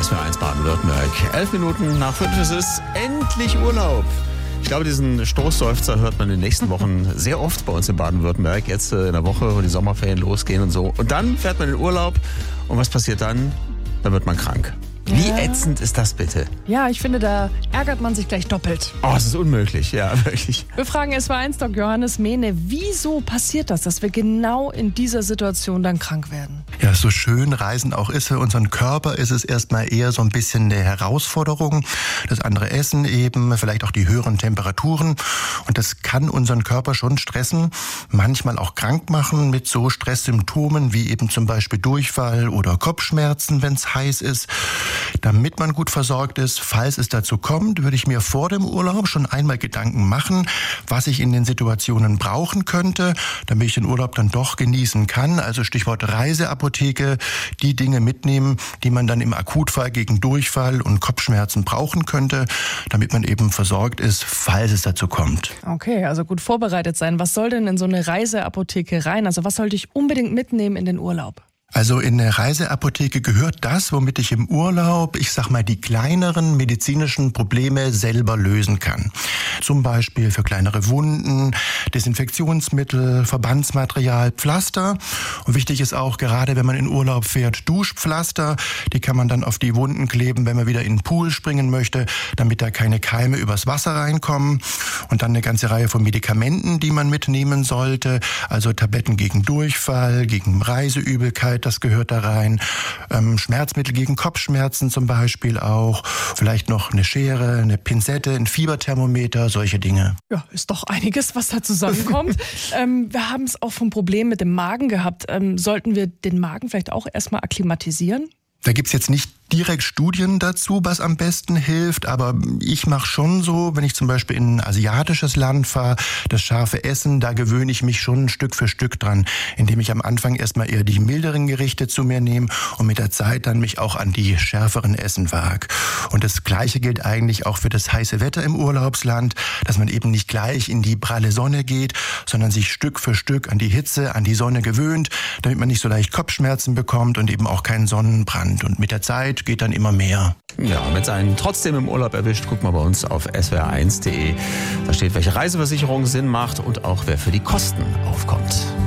SWR1 Baden-Württemberg. 11 Minuten nach 5 ist es endlich Urlaub. Ich glaube, diesen Stoßseufzer hört man in den nächsten Wochen sehr oft bei uns in Baden-Württemberg. Jetzt in der Woche, wo die Sommerferien losgehen und so. Und dann fährt man in den Urlaub. Und was passiert dann? Dann wird man krank. Wie ätzend ist das bitte? Ja, ich finde, da ärgert man sich gleich doppelt. Oh, es ist unmöglich, ja, wirklich. Wir fragen SWR1-Doc Johannes Mehne, wieso passiert das, dass wir genau in dieser Situation dann krank werden? Ja, so schön Reisen auch ist für unseren Körper, ist es erstmal eher so ein bisschen eine Herausforderung. Das andere Essen eben, vielleicht auch die höheren Temperaturen. Und das kann unseren Körper schon stressen, manchmal auch krank machen mit so Stresssymptomen wie eben zum Beispiel Durchfall oder Kopfschmerzen, wenn es heiß ist. Damit man gut versorgt ist, falls es dazu kommt, würde ich mir vor dem Urlaub schon einmal Gedanken machen, was ich in den Situationen brauchen könnte, damit ich den Urlaub dann doch genießen kann. Also Stichwort Reiseapotheke, die Dinge mitnehmen, die man dann im Akutfall gegen Durchfall und Kopfschmerzen brauchen könnte, damit man eben versorgt ist, falls es dazu kommt. Okay, also gut vorbereitet sein. Was soll denn in so eine Reiseapotheke rein? Also was sollte ich unbedingt mitnehmen in den Urlaub? Also in der Reiseapotheke gehört das, womit ich im Urlaub, ich sag mal, die kleineren medizinischen Probleme selber lösen kann. Zum Beispiel für kleinere Wunden, Desinfektionsmittel, Verbandsmaterial, Pflaster. Und wichtig ist auch, gerade wenn man in Urlaub fährt, Duschpflaster. Die kann man dann auf die Wunden kleben, wenn man wieder in den Pool springen möchte, damit da keine Keime übers Wasser reinkommen. Und dann eine ganze Reihe von Medikamenten, die man mitnehmen sollte. Also Tabletten gegen Durchfall, gegen Reiseübelkeit. Das gehört da rein. Schmerzmittel gegen Kopfschmerzen zum Beispiel auch. Vielleicht noch eine Schere, eine Pinzette, ein Fieberthermometer, solche Dinge. Ja, ist doch einiges, was da zusammenkommt. Wir haben es auch vom Problem mit dem Magen gehabt. Sollten wir den Magen vielleicht auch erstmal akklimatisieren? Da gibt's jetzt nicht direkt Studien dazu, was am besten hilft, aber ich mache schon so, wenn ich zum Beispiel in ein asiatisches Land fahre, das scharfe Essen, da gewöhne ich mich schon Stück für Stück dran, indem ich am Anfang erstmal eher die milderen Gerichte zu mir nehme und mit der Zeit dann mich auch an die schärferen Essen wage. Und das Gleiche gilt eigentlich auch für das heiße Wetter im Urlaubsland, dass man eben nicht gleich in die pralle Sonne geht, sondern sich Stück für Stück an die Hitze, an die Sonne gewöhnt, damit man nicht so leicht Kopfschmerzen bekommt und eben auch keinen Sonnenbrand. Und mit der Zeit geht dann immer mehr. Ja, wenn es einen trotzdem im Urlaub erwischt, guckt mal bei uns auf swr1.de. Da steht, welche Reiseversicherung Sinn macht und auch wer für die Kosten aufkommt.